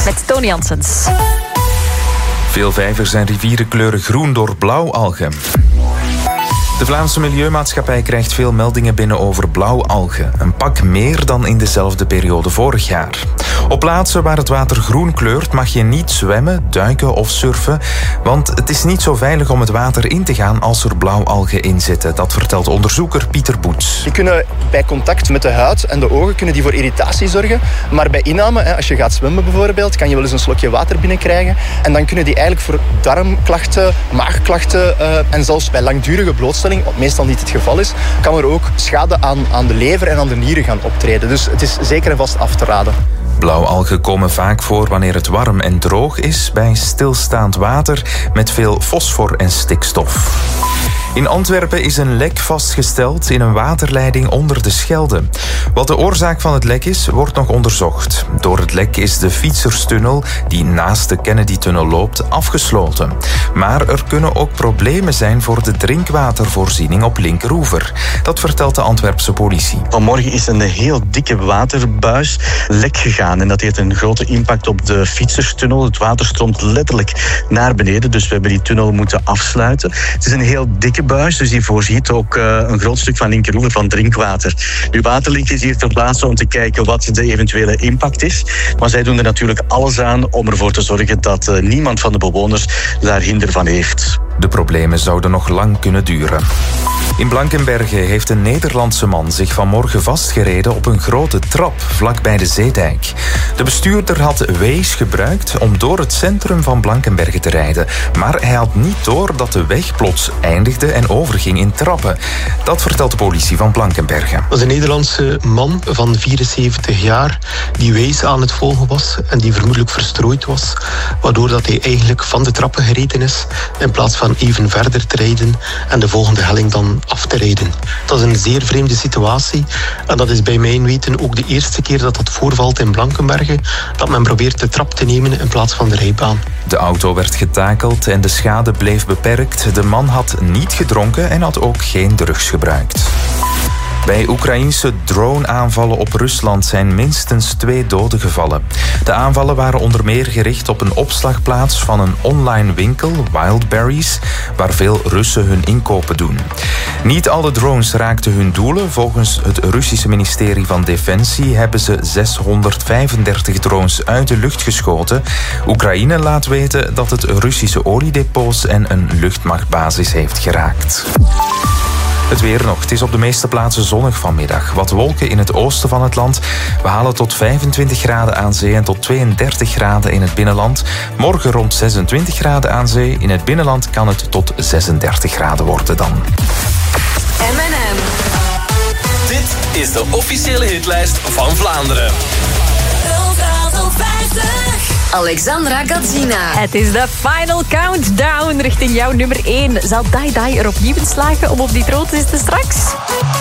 met Toon Janssens. Veel vijvers en rivieren kleuren groen door blauwalgen. De Vlaamse Milieumaatschappij krijgt veel meldingen binnen over blauwalgen. Een pak meer dan in dezelfde periode vorig jaar. Op plaatsen waar het water groen kleurt mag je niet zwemmen, duiken of surfen, want het is niet zo veilig om het water in te gaan als er blauwalgen in zitten. Dat vertelt onderzoeker Pieter Boets. Die kunnen bij contact met de huid en de ogen kunnen die voor irritatie zorgen. Maar bij inname, als je gaat zwemmen bijvoorbeeld, kan je wel eens een slokje water binnenkrijgen. En dan kunnen die eigenlijk voor darmklachten, maagklachten en zelfs bij langdurige blootstelling, wat meestal niet het geval is, kan er ook schade aan de lever en aan de nieren gaan optreden. Dus het is zeker en vast af te raden. Blauwalgen komen vaak voor wanneer het warm en droog is bij stilstaand water met veel fosfor en stikstof. In Antwerpen is een lek vastgesteld in een waterleiding onder de Schelde. Wat de oorzaak van het lek is, wordt nog onderzocht. Door het lek is de fietserstunnel, die naast de Kennedy-tunnel loopt, afgesloten. Maar er kunnen ook problemen zijn voor de drinkwatervoorziening op linkeroever. Dat vertelt de Antwerpse politie. Vanmorgen is een heel dikke waterbuis lek gegaan. En dat heeft een grote impact op de fietserstunnel. Het water stroomt letterlijk naar beneden. Dus we hebben die tunnel moeten afsluiten. Het is een heel dikke buis, dus die voorziet ook een groot stuk van linkeroever van drinkwater. Nu, Waterlink is hier ter plaatse om te kijken wat de eventuele impact is. Maar zij doen er natuurlijk alles aan om ervoor te zorgen dat niemand van de bewoners daar hinder van heeft. De problemen zouden nog lang kunnen duren. In Blankenberge heeft een Nederlandse man zich vanmorgen vastgereden op een grote trap vlakbij de Zeedijk. De bestuurder had Waze gebruikt om door het centrum van Blankenberge te rijden. Maar hij had niet door dat de weg plots eindigde en overging in trappen. Dat vertelt de politie van Blankenberge. Dat was een Nederlandse man van 74 jaar die Waze aan het volgen was en die vermoedelijk verstrooid was, waardoor dat hij eigenlijk van de trappen gereden is in plaats van even verder te rijden en de volgende helling dan af te rijden. Dat is een zeer vreemde situatie en dat is bij mijn weten ook de eerste keer dat dat voorvalt in Blankenberge, dat men probeert de trap te nemen in plaats van de rijbaan. De auto werd getakeld en de schade bleef beperkt. De man had niet gedronken en had ook geen drugs gebruikt. Bij Oekraïense drone-aanvallen op Rusland zijn minstens 2 doden gevallen. De aanvallen waren onder meer gericht op een opslagplaats van een online winkel, Wildberries, waar veel Russen hun inkopen doen. Niet alle drones raakten hun doelen. Volgens het Russische ministerie van Defensie hebben ze 635 drones uit de lucht geschoten. Oekraïne laat weten dat het Russische oliedepots en een luchtmachtbasis heeft geraakt. Het weer nog. Het is op de meeste plaatsen zonnig vanmiddag. Wat wolken in het oosten van het land. We halen tot 25 graden aan zee en tot 32 graden in het binnenland. Morgen rond 26 graden aan zee. In het binnenland kan het tot 36 graden worden dan. M&M. Dit is de officiële hitlijst van Vlaanderen. Ultra Top 50. Alexandra Gadzina. Het is de final countdown richting jouw nummer 1. Zal Dai Dai er opnieuw in slagen om op die troon te zitten straks?